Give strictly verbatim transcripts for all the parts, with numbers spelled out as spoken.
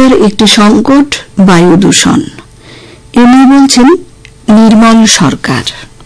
ভবিষ্যতের একটি সংকট বায়ু দূষণ। এ নিয়ে বলছেন নির্মল সরকার।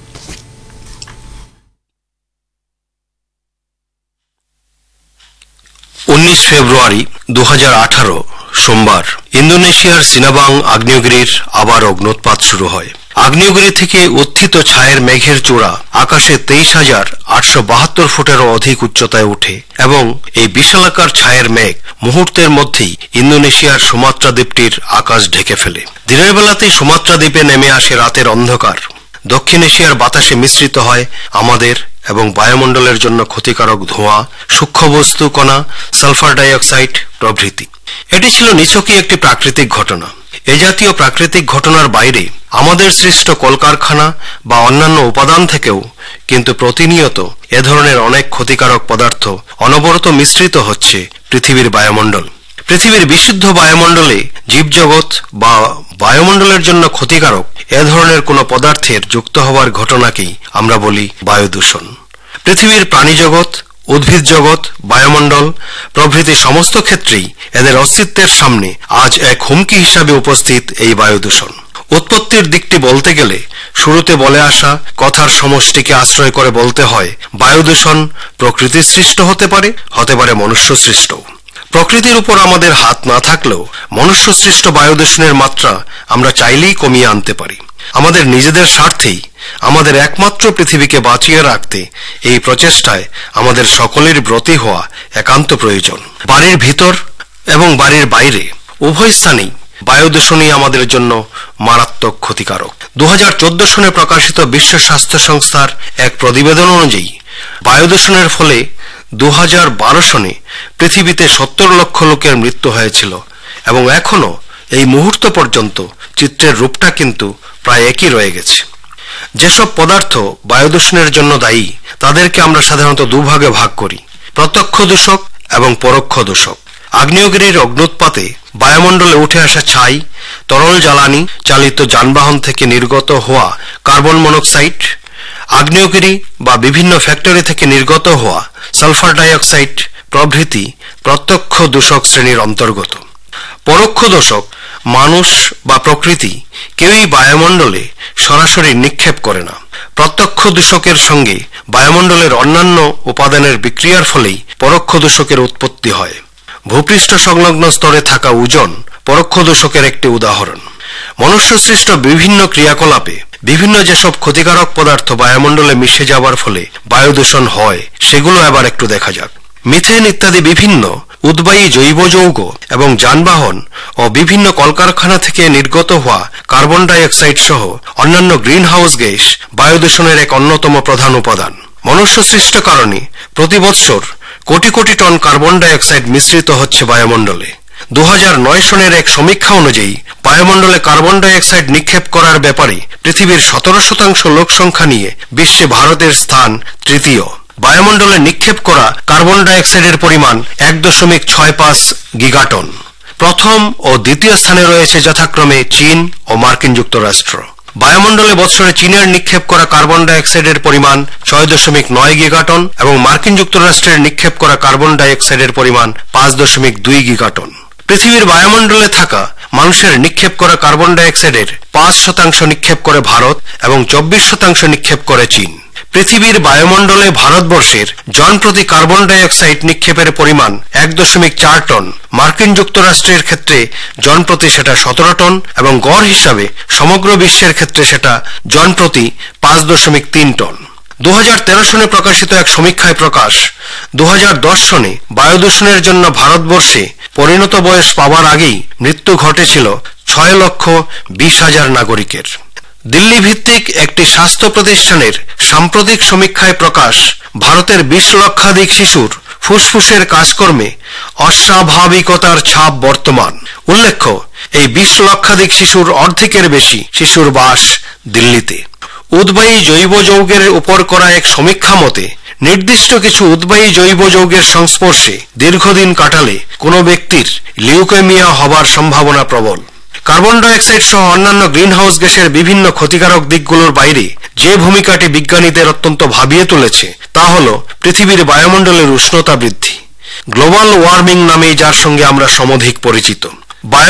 উনিশ ফেব্রুয়ারি দু হাজার আঠারো সোমবার ইন্দোনেশিয়ার সিনাবাং আগ্নেয়গিরির আবার অগ্ন্যুৎপাত শুরু হয়। আগ্নেয়গিরি থেকে উত্থিত ছায়ের মেঘের চূড়া আকাশে তেইশ হাজার আটশো বাহাত্তর ফুটেরও অধিক উচ্চতায় উঠে এবং এই বিশালাকার ছায়ের মেঘ মুহূর্তের মধ্যেই ইন্দোনেশিয়ার সুমাত্রা দ্বীপটির আকাশ ঢেকে ফেলে। দিনের বেলাতেই সুমাত্রা দ্বীপে নেমে আসে রাতের অন্ধকার। দক্ষিণ এশিয়ার বাতাসে মিশ্রিত হয় আমাদের এবং বায়ুমণ্ডলের জন্য ক্ষতিকারক ধোঁয়া, সূক্ষ্ম বস্তু কণা, সালফার ডাইঅক্সাইড প্রভৃতি। এটি ছিল নিছকই একটি প্রাকৃতিক ঘটনা। এ জাতীয় প্রাকৃতিক ঘটনার বাইরে আমাদের সৃষ্ট কলকারখানা বা অন্যান্য উপাদান থেকেও কিন্তু প্রতিনিয়ত এ ধরনের অনেক ক্ষতিকারক পদার্থ অনবরত মিশ্রিত হচ্ছে পৃথিবীর বায়ুমণ্ডল। পৃথিবীর বিশুদ্ধ বায়ুমণ্ডলে জীবজগৎ বা বায়ুমণ্ডলের জন্য ক্ষতিকারক এ ধরনের কোনো পদার্থের যুক্ত হওয়ার ঘটনাকেই আমরা বলি বায়ু দূষণ। পৃথিবীর প্রাণীজগৎ, উদ্ভিদ জগৎ, বায়ুমণ্ডল প্রভৃতি সমস্ত ক্ষেত্রেই এদের অস্তিত্বের সামনে আজ এক হুমকি হিসাবে উপস্থিত এই বায়ু দূষণ। উৎপত্তির দিকটি বলতে গেলে শুরুতে বলে আসা কথার সমষ্টিকে আশ্রয় করে বলতে হয় বায়ু দূষণ প্রকৃতির সৃষ্ট হতে পারে, হতে পারে মনুষ্য সৃষ্ট। প্রকৃতির উপর আমাদের হাত না থাকলেও মনুষ্য সৃষ্ট বায়ু দূষণের মাত্রা আমরা চাইলেই কমিয়ে আনতে পারি। আমাদের নিজেদের স্বার্থেই আমাদের একমাত্র পৃথিবীকে বাঁচিয়ে রাখতে এই প্রচেষ্টায় আমাদের সকলের ব্রতী হওয়া একান্ত প্রয়োজন। বাড়ির ভিতর এবং বাড়ির বাইরে উভয় স্থানেই বায়ু দূষণই আমাদের জন্য মারাত্মক ক্ষতিকারক। দু হাজার চোদ্দ সনে প্রকাশিত বিশ্ব স্বাস্থ্য সংস্থার এক প্রতিবেদন অনুযায়ী বায়ু দূষণের ফলে দু হাজার বারো সনে পৃথিবীতে সত্তর লক্ষ লোকের মৃত্যু হয়েছিল এবং এখনো এই মুহূর্ত পর্যন্ত চিত্রের রূপটা কিন্তু প্রায় একই রয়ে গেছে। যেসব পদার্থ বায়ু দূষণের জন্য দায়ী তাদেরকে আমরা সাধারণত দুভাগে ভাগ করি, প্রত্যক্ষ দূষক এবং পরোক্ষ দূষক। আগ্নেয়গিরির অগ্ন্যুৎপাতে বায়ুমণ্ডলে উঠে আসা ছাই, তরল জ্বালানি চালিত যানবাহন থেকে নির্গত হওয়া কার্বন মনোক্সাইড, আগ্নেয়গিরি বা বিভিন্ন ফ্যাক্টরি থেকে নির্গত হওয়া সালফার ডাইঅক্সাইড প্রভৃতি প্রত্যক্ষ দূষক শ্রেণীর অন্তর্গত। পরোক্ষ দূষক মানুষ বা প্রকৃতি কেউই বায়ুমণ্ডলে সরাসরি নিক্ষেপ করে না। প্রত্যক্ষ দূষকের সঙ্গে বায়ুমণ্ডলের অন্যান্য উপাদানের বিক্রিয়ার ফলেই পরোক্ষ দূষকের উৎপত্তি হয়। ভূপৃষ্ঠ সংলগ্ন স্তরে থাকা ওজোন পরোক্ষ দূষকের একটি উদাহরণ। মনুষ্য সৃষ্ট বিভিন্ন ক্রিয়াকলাপে বিভিন্ন যেসব ক্ষতিকারক পদার্থ বায়ুমণ্ডলে মিশে যাওয়ার ফলে বায়ু দূষণ হয় সেগুলো এবার একটু দেখা যাক। মিথেন ইত্যাদি বিভিন্ন উদ্বায়ী জৈব যৌগ এবং যানবাহন ও বিভিন্ন কলকারখানা থেকে নির্গত হওয়া কার্বন ডাইঅক্সাইড সহ অন্যান্য গ্রিন হাউস গ্যাস বায়ু দূষণের এক অন্যতম প্রধান উপাদান। মনুষ্য সৃষ্ট কারণে প্রতি বৎসর crore crore ton carbon dioxide মিশ্রিত হচ্ছে বায়ুমণ্ডলে। দু হাজার নয় সনের এক সমীক্ষা অনুযায়ী বায়ুমণ্ডলে কার্বন ডাইঅক্সাইড নিক্ষেপ করার ব্যাপারে পৃথিবীর সতেরো শতাংশ লোক সংখ্যা নিয়ে বিশ্বে ভারতের স্থান তৃতীয়। বায়ুমণ্ডলে নিক্ষেপ করা কার্বন ডাইঅক্সাইডের পরিমাণ এক দশমিক ছয় পাঁচ গিগাটন। প্রথম ও দ্বিতীয় স্থানে রয়েছে যথাক্রমে চীন ও মার্কিন যুক্তরাষ্ট্র। বায়ুমণ্ডলে বৎসরে চীনের নিক্ষেপ করা কার্বন ডাইঅক্সাইডের পরিমাণ ছয় দশমিক নয় গিগাটন এবং মার্কিন যুক্তরাষ্ট্রের নিক্ষেপ করা কার্বন ডাইঅক্সাইডের পরিমাণ পাঁচ দশমিক দুই গিগাটন। পৃথিবীর বায়ুমণ্ডলে থাকা মানুষের নিক্ষেপ করা কার্বন ডাইঅক্সাইডের পাঁচ শতাংশ নিক্ষেপ করে ভারত এবং চব্বিশ শতাংশ নিক্ষেপ করে চীন। পৃথিবীর বায়ুমণ্ডলে ভারতবর্ষের জনপ্রতি কার্বন ডাইঅক্সাইড নিক্ষেপের পরিমাণ এক দশমিক চার টন। মার্কিন যুক্তরাষ্ট্রের ক্ষেত্রে জনপ্রতি সেটা সতেরো টন এবং গড় হিসাবে সমগ্র বিশ্বের ক্ষেত্রে সেটা জনপ্রতি পাঁচ দশমিক তিন টন। দু হাজার তেরো সনে প্রকাশিত এক সমীক্ষায় প্রকাশ, দু হাজার দশ সনে বায়ু দূষণের জন্য ভারতবর্ষে পরিণত বয়স পাওয়ার আগেই মৃত্যু ঘটেছিল ছয় লক্ষ বিশ হাজার নাগরিকের। দিল্লি ভিত্তিক একটি স্বাস্থ্য প্রতিষ্ঠানের সাম্প্রতিক সমীক্ষায় প্রকাশ, ভারতের বিশ লক্ষাধিক শিশুর ফুসফুসের কাজকর্মে অস্বাভাবিকতার ছাপ বর্তমান। উল্লেখ্য, এই বিশ লক্ষাধিক শিশুর অর্ধেকের বেশি শিশুর বাস দিল্লিতে। উদ্বায়ী জৈব যৌগের উপর করা এক সমীক্ষা মতে নির্দিষ্ট কিছু উদ্বায়ী জৈব যৌগের সংস্পর্শে দীর্ঘদিন কাটালে কোনো ব্যক্তির লিউকেমিয়া হবার সম্ভাবনা প্রবল। কার্বন ডাইঅক্সাইড সহ অন্যান্য গ্রিনহাউস গ্যাসের বিভিন্ন ক্ষতিকারক দিকগুলোর বাইরে যে ভূমিকাটি বিজ্ঞানীদের অত্যন্ত ভাবিয়ে তুলেছে তা হল পৃথিবীর বায়ুমণ্ডলের উষ্ণতা বৃদ্ধি। গ্লোবাল ওয়ার্মিং নামে যার সঙ্গে আমরা সমধিক পরিচিত।